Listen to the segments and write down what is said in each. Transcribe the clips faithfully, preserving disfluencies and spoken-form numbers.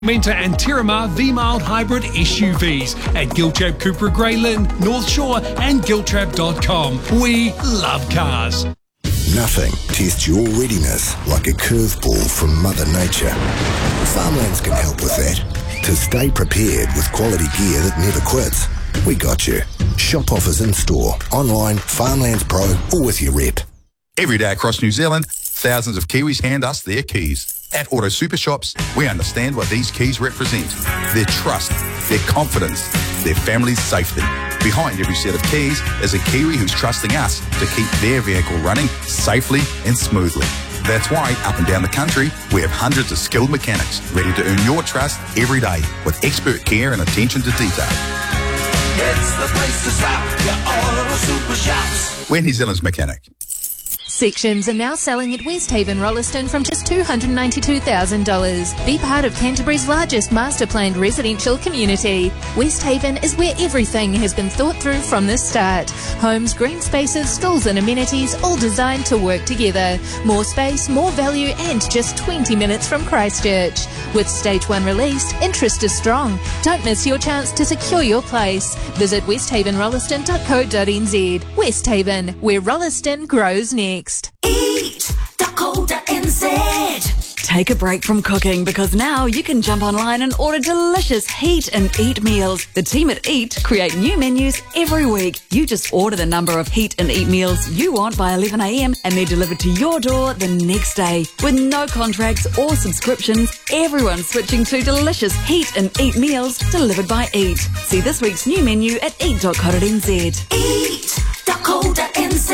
Menta and Tiramar V-Mild Hybrid S U Vs at Giltrap, Cooper, Greyland, North Shore and giltrap dot com. We love cars. Nothing tests your readiness like a curveball from Mother Nature. Farmlands can help with that. To stay prepared with quality gear that never quits, we got you. Shop offers in store, online, Farmlands Pro, or with your rep. Every day across New Zealand, thousands of Kiwis hand us their keys. At Auto Super Shops, we understand what these keys represent. Their trust, their confidence, their family's safety. Behind every set of keys is a Kiwi who's trusting us to keep their vehicle running safely and smoothly. That's why, up and down the country, we have hundreds of skilled mechanics ready to earn your trust every day with expert care and attention to detail. It's the place to stop, your Auto Super Shops. We're New Zealand's mechanic. Sections are now selling at Westhaven Rolleston from just two hundred ninety-two thousand dollars. Be part of Canterbury's largest master-planned residential community. Westhaven is where everything has been thought through from the start. Homes, green spaces, schools and amenities, all designed to work together. More space, more value and just twenty minutes from Christchurch. With Stage one released, interest is strong. Don't miss your chance to secure your place. Visit westhaven rolleston dot co dot n z. Westhaven, where Rolleston grows next. eat dot co dot n z. Take a break from cooking because now you can jump online and order delicious Heat and Eat meals. The team at Eat create new menus every week. You just order the number of Heat and Eat meals you want by eleven a m and they're delivered to your door the next day. With no contracts or subscriptions, everyone's switching to delicious Heat and Eat meals delivered by Eat. See this week's new menu at eat dot co dot n z. eat dot co dot n z.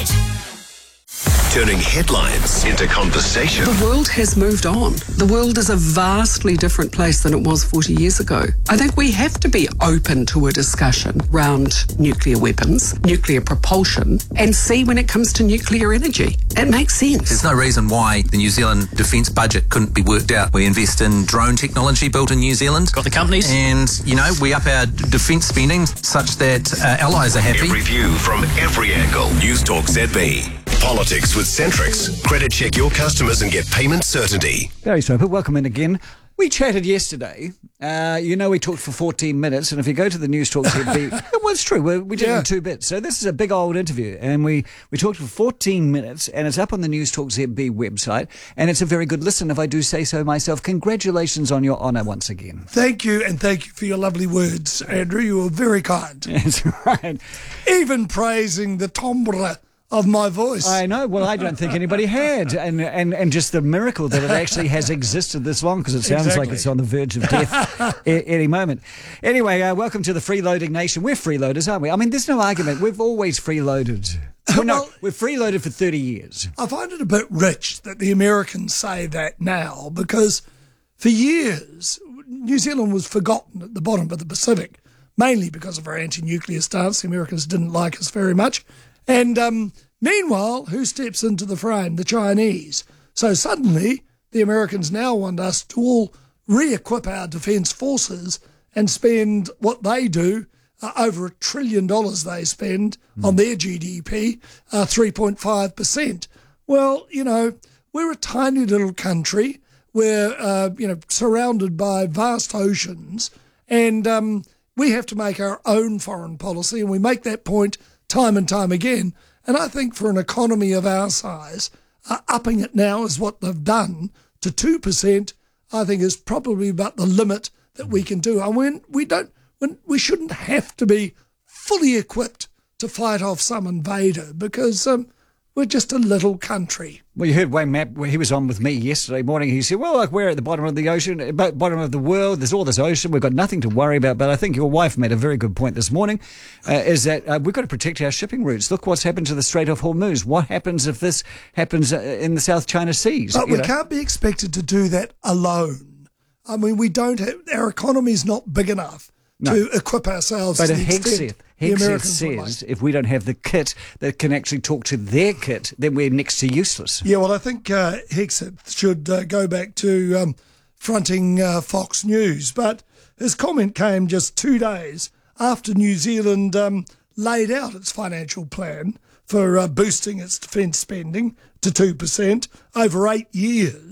Turning headlines into conversation. The world has moved on. The world is a vastly different place than it was forty years ago. I think we have to be open to a discussion around nuclear weapons, nuclear propulsion, and see when it comes to nuclear energy. It makes sense. There's no reason why the New Zealand defence budget couldn't be worked out. We invest in drone technology built in New Zealand. Got the companies. And, you know, we up our defence spending such that uh, allies are happy. Every view from every angle. News Talk Z B. Politics with Centrix. Credit check your customers and get payment certainty. Barry Soper, welcome in again. We chatted yesterday. Uh, you know, we talked for fourteen minutes, and if you go to the News Talk Z B, well, it's true. We, we did yeah. it in two bits. So this is a big old interview, and we, we talked for fourteen minutes, and it's up on the News Talk Z B website, and it's a very good listen, if I do say so myself. Congratulations on your honour once again. Thank you, and thank you for your lovely words, Andrew. You were very kind. That's right. Even praising the timbre of my voice. I know. Well, I don't think anybody had. And and, and just the miracle that it actually has existed this long, because it sounds exactly. like it's on the verge of death a- any moment. Anyway, uh, welcome to the freeloading nation. We're freeloaders, aren't we? I mean, there's no argument. We've always freeloaded. Well, no, well, we've freeloaded for thirty years. I find it a bit rich that the Americans say that now, because for years, New Zealand was forgotten at the bottom of the Pacific, mainly because of our anti-nuclear stance. The Americans didn't like us very much. And um, meanwhile, who steps into the frame? The Chinese. So suddenly, the Americans now want us to all re-equip our defence forces and spend what they do, uh, over a trillion dollars they spend mm. on their G D P, uh, three point five percent. Well, you know, we're a tiny little country. We're, uh, you know, surrounded by vast oceans, and um, we have to make our own foreign policy, and we make that point time and time again. And I think for an economy of our size, uh, upping it now is what they've done to two percent, I think is probably about the limit that we can do. And when we don't, when we shouldn't have to be fully equipped to fight off some invader, because um, we're just a little country. Well, you heard Wayne Mapp, he was on with me yesterday morning. He said, well, like, we're at the bottom of the ocean, bottom of the world. There's all this ocean. We've got nothing to worry about. But I think your wife made a very good point this morning, uh, is that uh, we've got to protect our shipping routes. Look what's happened to the Strait of Hormuz. What happens if this happens uh, in the South China Seas? But we know? can't be expected to do that alone. I mean, we don't have, our economy is not big enough no. to equip ourselves but to the extent the Americans says if we don't have the kit that can actually talk to their kit, then we're next to useless. Yeah, well, I think uh, Hegseth should uh, go back to um, fronting uh, Fox News. But his comment came just two days after New Zealand um, laid out its financial plan for uh, boosting its defence spending to two percent over eight years.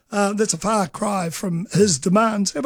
uh, that's a far cry from his demands.